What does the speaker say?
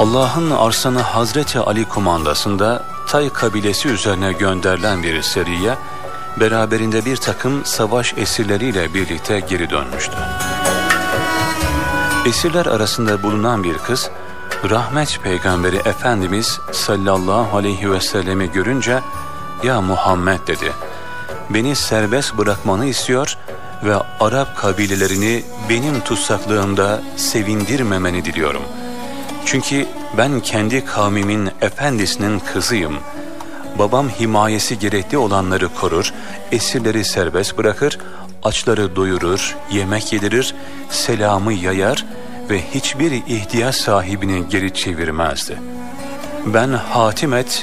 Allah'ın arslanı Hazreti Ali kumandasında Tay kabilesi üzerine gönderilen bir seriye, beraberinde bir takım savaş esirleriyle birlikte geri dönmüştü. Esirler arasında bulunan bir kız, Rahmet Peygamberi Efendimiz sallallahu aleyhi ve sellemi görünce, "Ya Muhammed," dedi, "beni serbest bırakmanı istiyor ve Arap kabilelerini benim tutsaklığımda sevindirmemeni diliyorum. Çünkü ben kendi kavmimin efendisinin kızıyım. Babam himayesi gerekli olanları korur, esirleri serbest bırakır, açları doyurur, yemek yedirir, selamı yayar ve hiçbir ihtiyaç sahibini geri çevirmezdi. Ben Hatimet